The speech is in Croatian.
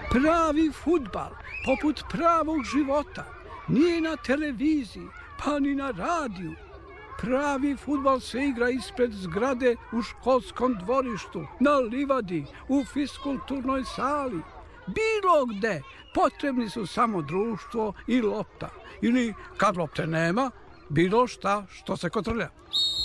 Pravi fudbal, poput pravog života, nije na televiziji, pa ni na radiju. Pravi fudbal se igra ispred zgrade u školskom dvorištu, na livadi, u fiskulturnoj sali. Bilo gde potrebni su samo društvo i lopta. Ili, kad lopte nema, bilo šta što se kotrlja.